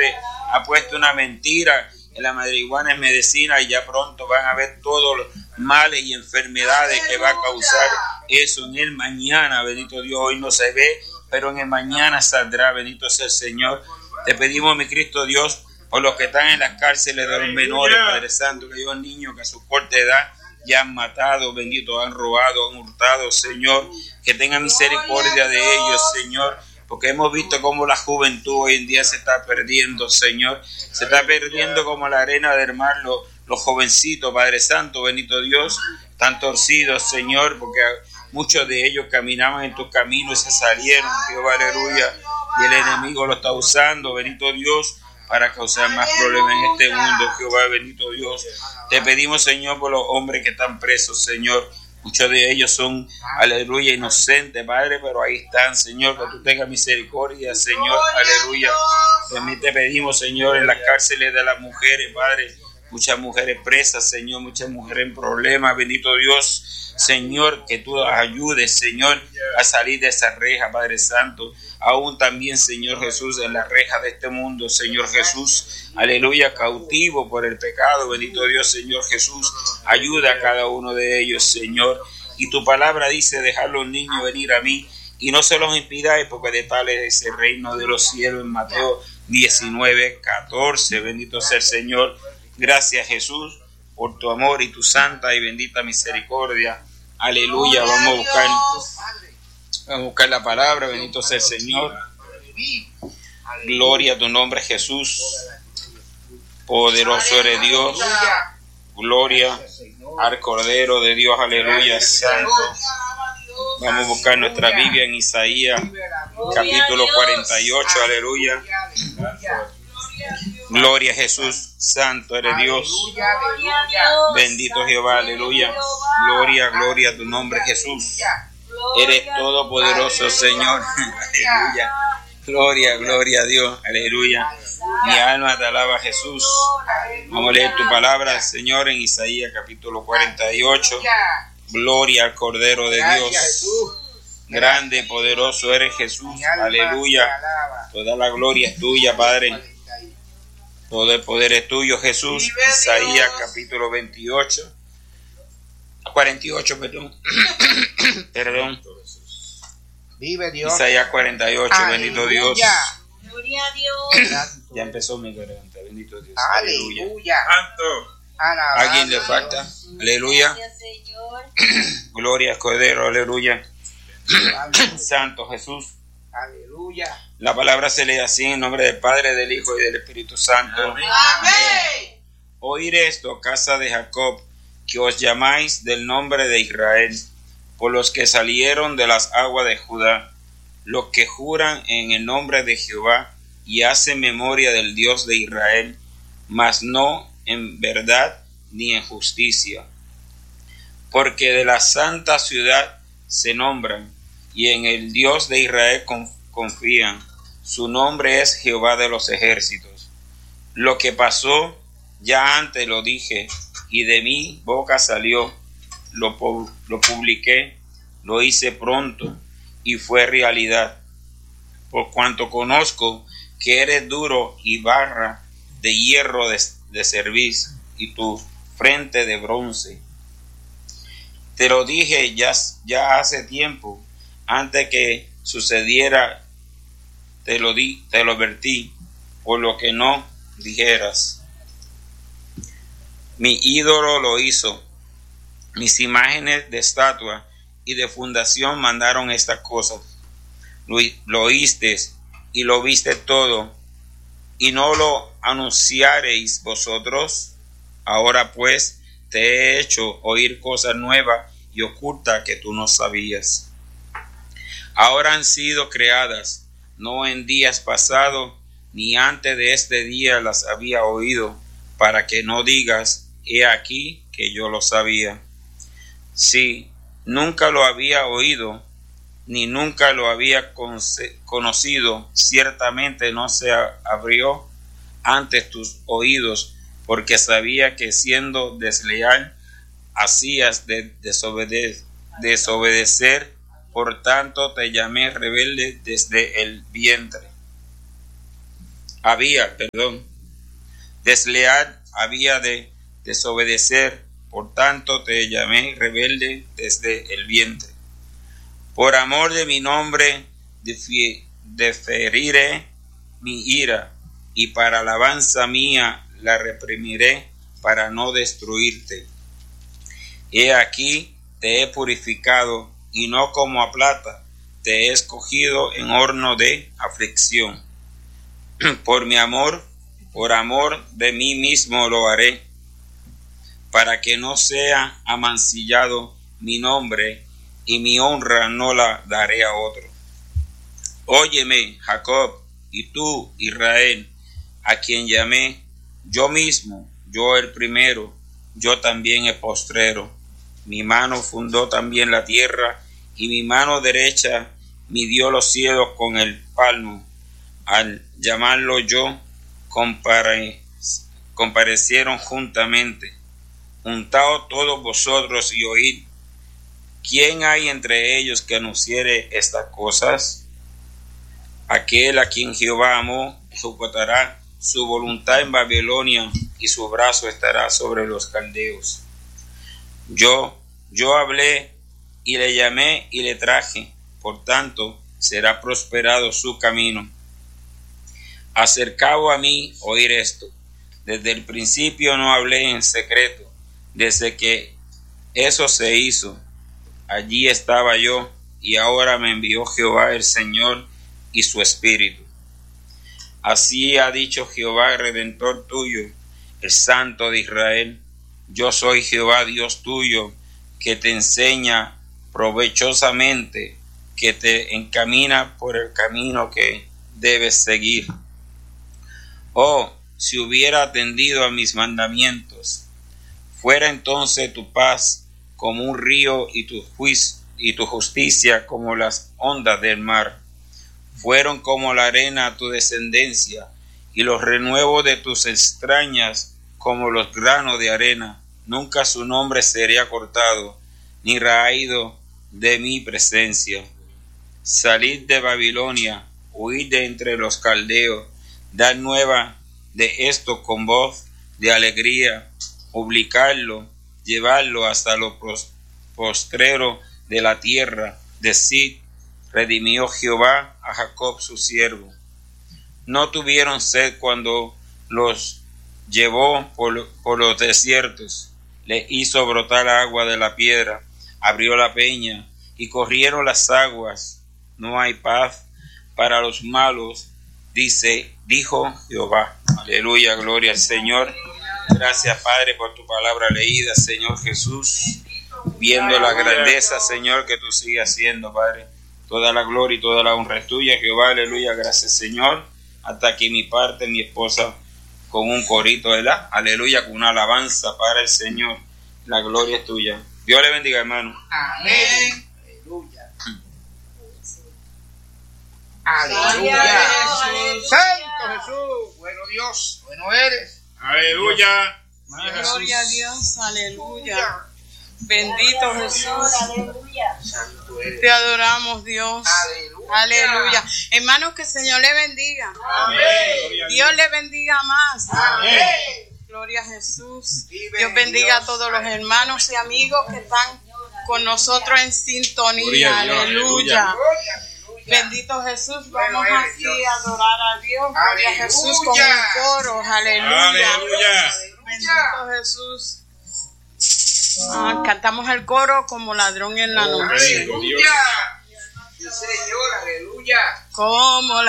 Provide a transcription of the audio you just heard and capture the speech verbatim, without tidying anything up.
hombre ha puesto una mentira, que la marihuana es medicina y ya pronto van a ver todos los males y enfermedades que va a causar eso en el mañana. Bendito Dios, hoy no se ve, pero en el mañana saldrá. Bendito sea el Señor. Te pedimos, mi Cristo Dios, por los que están en las cárceles de los menores, Padre Santo, que hay niños que a su corta edad ya han matado, bendito, han robado, han hurtado, Señor, que tenga misericordia de ellos, Señor, porque hemos visto cómo la juventud hoy en día se está perdiendo, Señor, se está perdiendo como la arena del mar, los, los jovencitos, Padre Santo, bendito Dios, están torcidos, Señor, porque muchos de ellos caminaban en tus caminos y se salieron, Jehová, aleluya, y el enemigo lo está usando, bendito Dios, para causar más problemas en este mundo, Jehová, bendito Dios. Te pedimos, Señor, por los hombres que están presos, Señor. Muchos de ellos son, aleluya, inocentes, Padre, pero ahí están, Señor, que tú tengas misericordia, Señor, aleluya. También te pedimos, Señor, en las cárceles de las mujeres, Padre, muchas mujeres presas, Señor, muchas mujeres en problemas, bendito Dios, Señor, que tú las ayudes, Señor, a salir de esa reja, Padre Santo. Aún también, Señor Jesús, en la reja de este mundo, Señor Jesús, aleluya, cautivo por el pecado, bendito Dios, Señor Jesús, ayuda a cada uno de ellos, Señor. Y tu palabra dice, dejar los niños venir a mí y no se los impidáis, porque de tal es el reino de los cielos, en Mateo diecinueve, catorce, bendito sea el Señor. Gracias, Jesús, por tu amor y tu santa y bendita misericordia, aleluya. Vamos a buscar... Vamos a buscar la palabra, bendito sea el Señor. Gloria a tu nombre, Jesús. Poderoso eres Dios. Gloria al Cordero de Dios, aleluya, santo. Vamos a buscar nuestra Biblia en Isaías, capítulo cuarenta y ocho, aleluya. Gloria a Jesús, santo eres Dios. Bendito Jehová, aleluya. Gloria, gloria a tu nombre, Jesús. Eres todopoderoso, Señor. Aleluya. Gloria, gloria a Dios. Aleluya. Mi alma te alaba, Jesús. Vamos a leer tu palabra, Señor, en Isaías capítulo cuarenta y ocho. Gloria al Cordero de Dios. Grande, poderoso eres, Jesús. Aleluya. Toda la gloria es tuya, Padre. Todo el poder es tuyo, Jesús. Isaías capítulo veintiocho. cuarenta y ocho, perdón. Perdón. Vive Dios. Isaías cuarenta y ocho, aleluya. Bendito Dios. Gloria a Dios. Ya empezó mi garganta, bendito Dios. Aleluya. Aleluya. Santo. ¿A alguien le falta? Aleluya. Gracias, Señor. Gloria al Cordero, aleluya. Santo Jesús. Aleluya. La palabra se lee así en nombre del Padre, del Hijo y del Espíritu Santo. Amén. Amén. Oír esto, casa de Jacob, que os llamáis del nombre de Israel, por los que salieron de las aguas de Judá, los que juran en el nombre de Jehová y hacen memoria del Dios de Israel, mas no en verdad ni en justicia. Porque de la santa ciudad se nombran, y en el Dios de Israel confían. Su nombre es Jehová de los ejércitos. Lo que pasó ya antes lo dije, y de mi boca salió, lo, lo publiqué, lo hice pronto, y fue realidad. Por cuanto conozco que eres duro y barra de hierro de, de cerviz, y tu frente de bronce. Te lo dije ya, ya hace tiempo, antes que sucediera, te lo di, te lo advertí, por lo que no dijeras. Mi ídolo lo hizo, mis imágenes de estatua y de fundación mandaron estas cosas. Lo, lo oíste y lo viste todo, y no lo anunciaréis vosotros. Ahora pues te he hecho oír cosas nuevas y ocultas que tú no sabías. Ahora han sido creadas, no en días pasados, ni antes de este día las había oído, para que no digas, he aquí que yo lo sabía. Sí, nunca lo había oído, ni nunca lo había conocido, ciertamente no se abrió ante tus oídos, porque sabía que siendo desleal hacías de desobede- desobedecer, por tanto te llamé rebelde desde el vientre. había, perdón, desleal había de desobedecer, por tanto te llamé rebelde desde el vientre. Por amor de mi nombre deferiré mi ira, y para alabanza mía la reprimiré para no destruirte. He aquí te he purificado, y no como a plata, te he escogido en horno de aflicción. Por mi amor, por amor de mí mismo lo haré, para que no sea amancillado mi nombre, y mi honra no la daré a otro. Óyeme, Jacob, y tú, Israel, a quien llamé, yo mismo, yo el primero, yo también el postrero. Mi mano fundó también la tierra, y mi mano derecha midió los cielos con el palmo. Al llamarlo yo, compare, comparecieron juntamente. Juntaos todos vosotros y oíd. ¿Quién hay entre ellos que anunciere estas cosas? Aquel a quien Jehová amó ejecutará su voluntad en Babilonia, y su brazo estará sobre los caldeos. Yo, yo hablé y le llamé y le traje, por tanto será prosperado su camino. Acercaos a mí oír esto. Desde el principio no hablé en secreto, desde que eso se hizo. Allí estaba yo, y ahora me envió Jehová el Señor y su Espíritu. Así ha dicho Jehová, Redentor tuyo, el Santo de Israel: yo soy Jehová Dios tuyo, que te enseña provechosamente, que te encamina por el camino que debes seguir. Oh, si hubiera atendido a mis mandamientos, fuera entonces tu paz como un río, y tu juicio y tu justicia como las ondas del mar. Fueron como la arena a tu descendencia, y los renuevos de tus extrañas como los granos de arena. Nunca su nombre sería cortado, ni raído de mi presencia. Salid de Babilonia, huid de entre los caldeos, dad nueva de esto con voz de alegría, publicarlo, llevarlo hasta lo postrero de la tierra. Decid: redimió Jehová a Jacob su siervo. No tuvieron sed cuando los llevó por, por los desiertos. Le hizo brotar agua de la piedra, abrió la peña y corrieron las aguas. No hay paz para los malos, dice, dijo Jehová. Aleluya, gloria al Señor. Gracias, Padre, por tu palabra leída, Señor Jesús. Viendo la grandeza, Señor, que tú sigues haciendo, Padre. Toda la gloria y toda la honra es tuya, Jehová. Aleluya, gracias, Señor. Hasta aquí mi parte, mi esposa con un corito, ¿verdad? Aleluya, con una alabanza para el Señor. La gloria es tuya. Dios le bendiga, hermano. Amén. Aleluya. Aleluya. Aleluya. Santo Jesús. Bueno Dios. Bueno eres. Aleluya. Gloria a Dios, aleluya. Bendito Jesús. Aleluya. Santo eres. Te adoramos, Dios. Aleluya. Aleluya. Hermanos, que el Señor le bendiga. Amén. Dios le bendiga más. Amén. Gloria a Jesús. Vive Dios bendiga Dios. a todos los hermanos y amigos que están con nosotros en sintonía. Gloria a Dios, Aleluya. Gloria, aleluya. Bendito Jesús. Bueno Vamos eres, así Dios. a adorar a Dios. Gloria a Jesús con un Aleluya. coro. Aleluya. Aleluya. Bendito Jesús. Ah, cantamos el coro como ladrón en la noche. Bendito Dios. Aleluya. Sí, Señor, aleluya. Como